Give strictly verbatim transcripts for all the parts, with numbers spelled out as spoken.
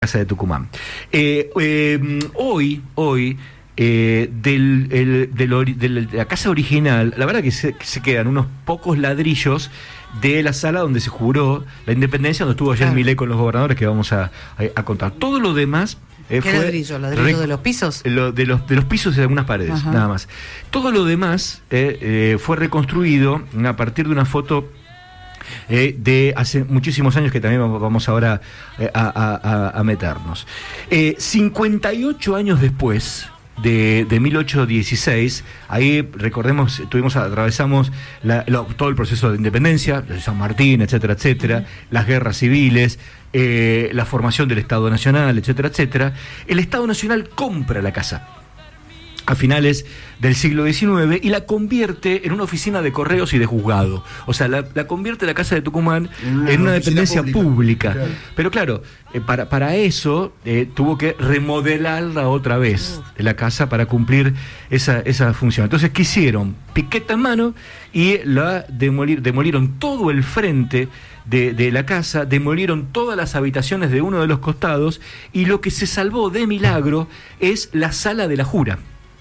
Casa de Tucumán. Eh, eh, hoy, hoy, eh, del, el, del ori, de la casa original, la verdad que se, que se quedan unos pocos ladrillos de la sala donde se juró la independencia, donde estuvo ayer claro. Milei con los gobernadores, que vamos a, a, a contar. Todo lo demás... Eh, ¿Qué fue ladrillo? ¿Ladrillo rec- de los pisos? Lo, de, los, de los pisos y de algunas paredes, Ajá. nada más. Todo lo demás eh, eh, fue reconstruido a partir de una foto... Eh, de hace muchísimos años, que también vamos ahora eh, a, a, a meternos. Eh, cincuenta y ocho años después de, de mil ochocientos dieciséis, ahí recordemos, tuvimos, atravesamos la, lo, todo el proceso de independencia, de San Martín, etcétera, etcétera, uh-huh. las guerras civiles, eh, la formación del Estado Nacional, etcétera, etcétera. El Estado Nacional compra la casa a finales del siglo diecinueve y la convierte en una oficina de correos y de juzgado. O sea, la, la convierte la Casa de Tucumán en una, en una dependencia pública. pública. Claro. Pero claro, eh, para, para eso eh, tuvo que remodelarla otra vez, uh. la casa, para cumplir esa, esa función. Entonces, ¿qué hicieron? Piqueta en mano y la demolir, demolieron todo el frente de, de la casa, demolieron todas las habitaciones de uno de los costados, y lo que se salvó de milagro es la sala de la jura.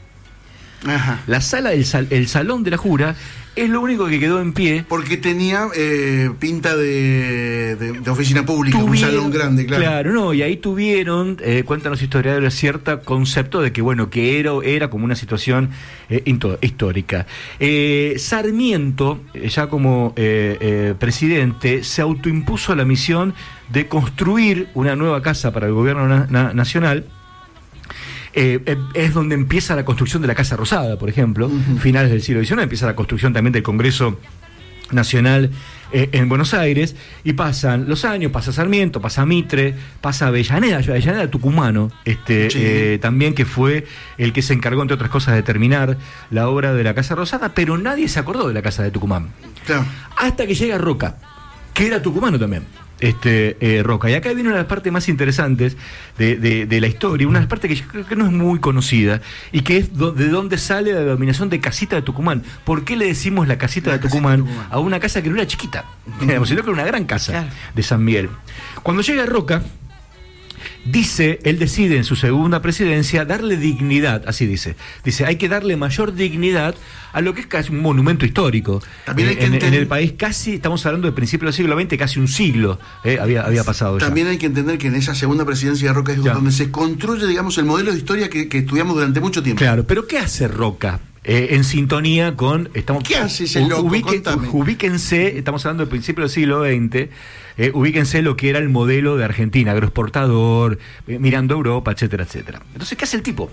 Ajá. La sala, el, sal, el salón de la jura es lo único que quedó en pie. Porque tenía eh, pinta de, de, de oficina pública, tuvieron, un salón grande, claro. Claro, no, y ahí tuvieron, eh, cuentan los historiadores, cierto concepto de que, bueno, que era, era como una situación eh, into, histórica. Eh, Sarmiento, ya como eh, eh, presidente, se autoimpuso la misión de construir una nueva casa para el gobierno na- na- nacional. Eh, eh, es donde empieza la construcción de la Casa Rosada, por ejemplo, uh-huh. finales del siglo diecinueve, empieza la construcción también del Congreso Nacional eh, en Buenos Aires, y pasan los años, pasa Sarmiento, pasa Mitre, pasa Avellaneda, Avellaneda tucumano, este, sí. eh, también, que fue el que se encargó, entre otras cosas, de terminar la obra de la Casa Rosada, pero nadie se acordó de la Casa de Tucumán. Claro. Hasta que llega Roca, que era tucumano también. Este, eh, Roca. Y acá viene una de las partes más interesantes de, de, de la historia, una de las partes que yo creo que no es muy conocida, y que es do, de dónde sale la denominación de Casita de Tucumán. ¿Por qué le decimos la Casita, la de, Tucumán de Tucumán a una casa que no era chiquita, digamos, sino que era una gran casa claro. de San Miguel? Cuando llega Roca, dice, él decide en su segunda presidencia darle dignidad, así dice, dice, hay que darle mayor dignidad a lo que es casi un monumento histórico. También hay que en, entender... en el país, casi, estamos hablando de principios del siglo veinte, casi un siglo eh, había, había pasado ya. También hay que entender que en esa segunda presidencia de Roca es ya. donde se construye, digamos, el modelo de historia que, que estudiamos durante mucho tiempo. Claro, pero ¿qué hace Roca? Eh, en sintonía con... Estamos, ¿Qué hace ese loco? Ubique, ubíquense, estamos hablando del principio del siglo veinte, eh, ubíquense lo que era el modelo de Argentina, agroexportador, eh, mirando a Europa, etcétera, etcétera. Entonces, ¿qué hace el tipo?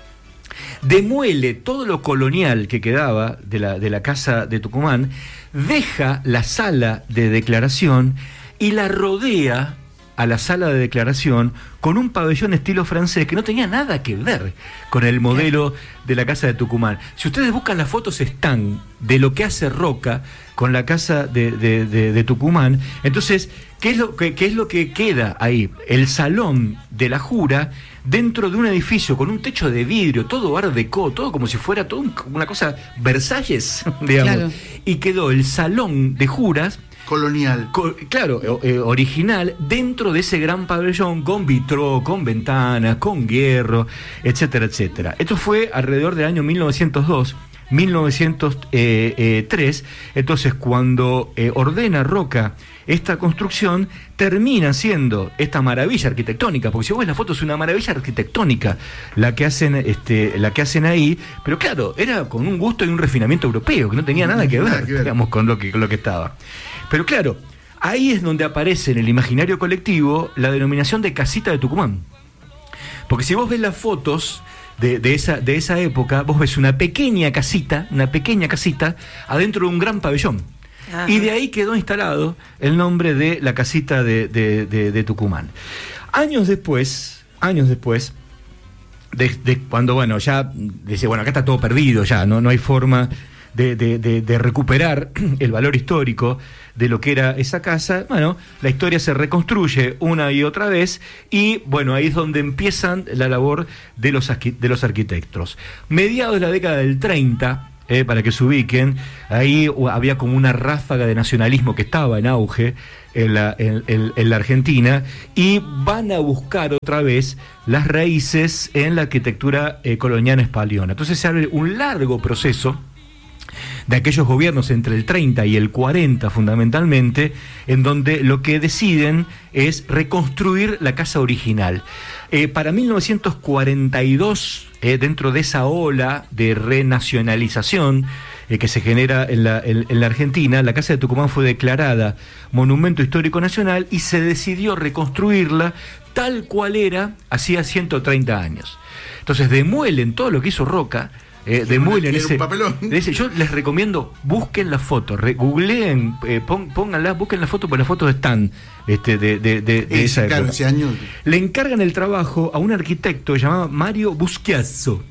Demuele todo lo colonial que quedaba de la, de la Casa de Tucumán, deja la sala de declaración y la rodea a la sala de declaración con un pabellón estilo francés que no tenía nada que ver con el modelo de la Casa de Tucumán. Si ustedes buscan las fotos, están de lo que hace Roca con la Casa de, de, de, de Tucumán. Entonces, ¿qué es lo que, qué es lo que queda ahí? El salón de la jura dentro de un edificio con un techo de vidrio, todo art déco, todo como si fuera todo un, una cosa Versalles, digamos. Claro. Y quedó el salón de juras colonial. Co- claro, eh, original, dentro de ese gran pabellón, con vitró, con ventanas, con hierro, etcétera, etcétera. Esto fue alrededor del año mil novecientos dos, mil novecientos tres. Entonces, cuando eh, ordena Roca esta construcción, termina siendo esta maravilla arquitectónica, porque si vos ves la foto, es una maravilla arquitectónica la que hacen, este, la que hacen ahí, pero claro, era con un gusto y un refinamiento europeo, que no tenía nada que ver, nada que ver. digamos, con lo que, con lo que estaba. Pero claro, ahí es donde aparece en el imaginario colectivo la denominación de Casita de Tucumán. Porque si vos ves las fotos de, de, esa, de esa época, vos ves una pequeña casita, una pequeña casita, adentro de un gran pabellón. Ajá. Y de ahí quedó instalado el nombre de la Casita de, de, de, de Tucumán. Años después, años después, de, de cuando, bueno, ya dice, bueno, acá está todo perdido ya, no, no hay forma de, de, de, de recuperar el valor histórico de lo que era esa casa. Bueno, la historia se reconstruye una y otra vez, y bueno, ahí es donde empiezan la labor de los, de los arquitectos. Mediados de la década del treinta, eh, para que se ubiquen, ahí había como una ráfaga de nacionalismo que estaba en auge en la, en, en, en la Argentina, y van a buscar otra vez las raíces en la arquitectura eh, colonial española. Entonces se abre un largo proceso de aquellos gobiernos entre el treinta y el cuarenta fundamentalmente, en donde lo que deciden es reconstruir la casa original. Eh, para mil novecientos cuarenta y dos, eh, dentro de esa ola de renacionalización eh, que se genera en la, en, en la Argentina, la Casa de Tucumán fue declarada Monumento Histórico Nacional y se decidió reconstruirla tal cual era hacía ciento treinta años. Entonces demuelen todo lo que hizo Roca, Eh, demuelen ese, ese. Yo les recomiendo, busquen la foto, re, googleen, eh, pon, pónganla, busquen la foto, porque las fotos están este, de, de, de, de esa claro, época. Ese año. Le encargan el trabajo a un arquitecto llamado Mario Buschiazzo,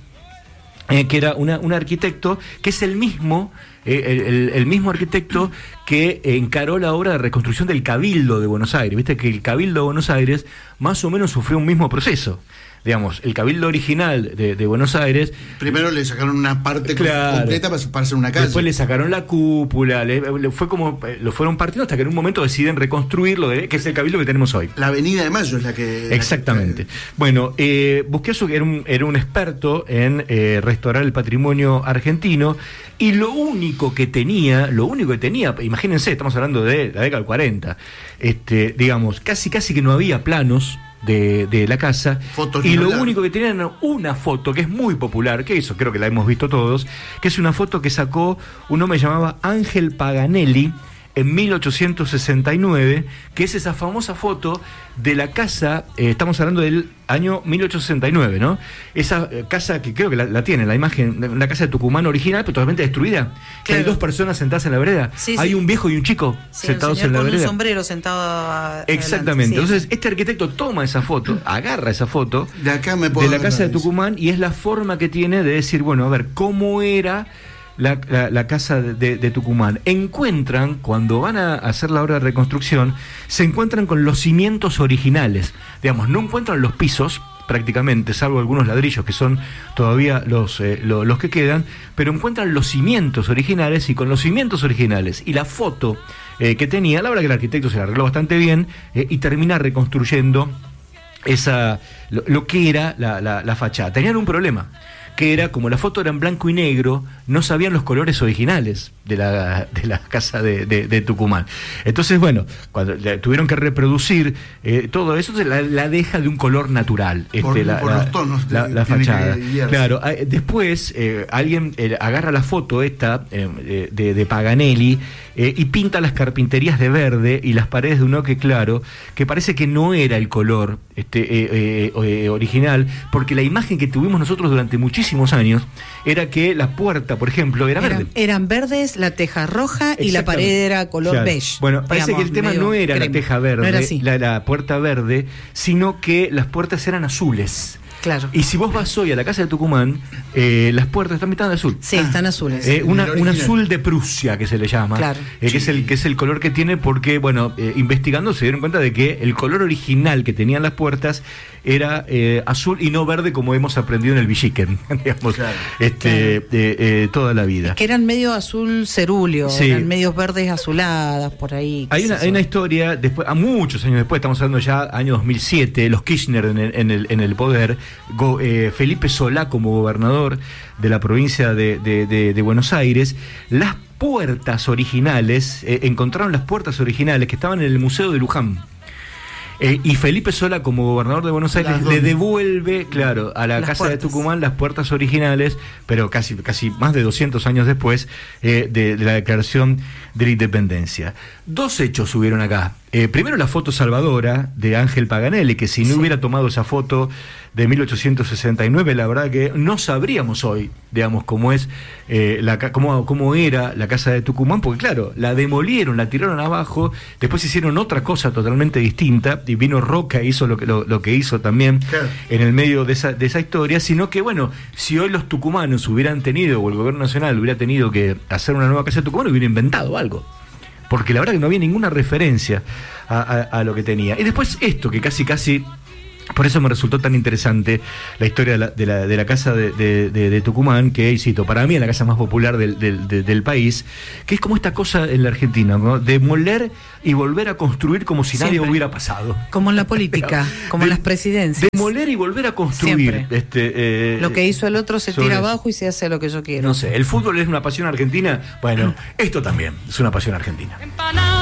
eh, que era una, un arquitecto que es el mismo, eh, el, el, el mismo arquitecto que encaró la obra de reconstrucción del Cabildo de Buenos Aires. Viste que el Cabildo de Buenos Aires más o menos sufrió un mismo proceso. Digamos, el Cabildo original de, de Buenos Aires. Primero le sacaron una parte claro, completa para, para hacer una calle. Después le sacaron la cúpula, le, le fue como lo fueron partiendo hasta que en un momento deciden reconstruirlo, de, que es el Cabildo que tenemos hoy. La Avenida de Mayo es la que. Exactamente. La que... Bueno, eh, Buschiazzo era un, era un experto en eh, restaurar el patrimonio argentino, y lo único que tenía, lo único que tenía, imagínense, estamos hablando de la década del cuarenta, este, digamos, casi casi que no había planos de, de la casa, fotos y lo hablar. único que tenían era una foto que es muy popular, que eso creo que la hemos visto todos, que es una foto que sacó un hombre llamado Ángel Paganelli en mil ochocientos sesenta y nueve, que es esa famosa foto de la casa, eh, estamos hablando del año mil ochocientos sesenta y nueve, ¿no? Esa eh, casa que creo que la, la tiene, la imagen, la casa de Tucumán original, pero totalmente destruida. Claro. Hay dos personas sentadas en la vereda. Sí, Hay sí. un viejo y un chico sí, sentados en la con vereda. Un sombrero sentado a, Exactamente. Sí. Entonces, este arquitecto toma esa foto, agarra esa foto de, acá me puedo de la casa de Tucumán, y es la forma que tiene de decir, bueno, a ver, ¿cómo era La, la, la casa de, de Tucumán? Encuentran, cuando van a hacer la obra de reconstrucción, se encuentran con los cimientos originales. Digamos, no encuentran los pisos, prácticamente, salvo algunos ladrillos que son todavía los, eh, lo, los que quedan, pero encuentran los cimientos originales, y con los cimientos originales y la foto eh, que tenía, la verdad que el arquitecto se la arregló bastante bien, eh, y termina reconstruyendo esa lo, lo que era la, la, la fachada. Tenían un problema, que era, como la foto era en blanco y negro, no sabían los colores originales de la, de la casa de, de, de Tucumán. Entonces, bueno, cuando tuvieron que reproducir eh, todo eso, la, la deja de un color natural. Este, por, la, por la, los tonos. La, de, la fachada. Claro, eh, después eh, alguien eh, agarra la foto esta eh, de, de Paganelli eh, y pinta las carpinterías de verde y las paredes de un ocre claro, que parece que no era el color este, eh, eh, eh, original, porque la imagen que tuvimos nosotros durante muchísimos años era que la puerta, por ejemplo, era eran, verde. Eran verdes, la teja roja y la pared era color claro. beige. Bueno, parece digamos, que el tema no era crema. La teja verde, no era la, la puerta verde, sino que las puertas eran azules. Claro. Y si vos vas hoy a la casa de Tucumán, eh, las puertas están pintadas de azul. Sí, ah, están azules. Eh, una, un azul de Prusia, que se le llama. Claro. Eh, que, sí. es el, que es el color que tiene, porque, bueno, eh, investigando se dieron cuenta de que el color original que tenían las puertas era eh, azul y no verde, como hemos aprendido en el Villiquen, digamos, claro. este, claro. Eh, eh, toda la vida. Es que eran medio azul cerúleo, sí. eran medios verdes azuladas, por ahí. Hay una, hay una historia, después, a muchos años después, estamos hablando ya año dos mil siete, los Kirchner en el, en el, en el poder, go, eh, Felipe Solá como gobernador de la provincia de, de, de, de Buenos Aires, las puertas originales, eh, encontraron las puertas originales que estaban en el Museo de Luján. Eh, y Felipe Solá, como gobernador de Buenos Aires, le devuelve, claro, a la las Casa puertas. de Tucumán las puertas originales, pero casi, casi más de doscientos años después eh, de, de la declaración de la independencia. Dos hechos hubieron acá. Eh, primero, la foto salvadora de Ángel Paganelli, que si no sí. hubiera tomado esa foto de mil ochocientos sesenta y nueve, la verdad que no sabríamos hoy, digamos, cómo es eh, la cómo, cómo era la casa de Tucumán, porque claro, la demolieron, la tiraron abajo, después hicieron otra cosa totalmente distinta, y vino Roca e hizo lo que, lo, lo que hizo también claro. en el medio de esa, de esa historia, sino que bueno, si hoy los tucumanos hubieran tenido, o el gobierno nacional hubiera tenido que hacer una nueva casa de Tucumán, hubiera inventado algo. Porque la verdad que no había ninguna referencia a, a, a lo que tenía. Y después esto, que casi casi Por eso me resultó tan interesante la historia de la, de la, de la casa de, de, de, de Tucumán, que, cito, para mí es la casa más popular del, del, del, del país, que es como esta cosa en la Argentina, ¿no? Demoler y volver a construir como si Siempre. nadie hubiera pasado. Como en la política, como en las presidencias. Demoler y volver a construir. Este, eh, lo que hizo el otro se tira abajo y se hace lo que yo quiero. No sé, ¿el fútbol es una pasión argentina? Bueno, esto también es una pasión argentina.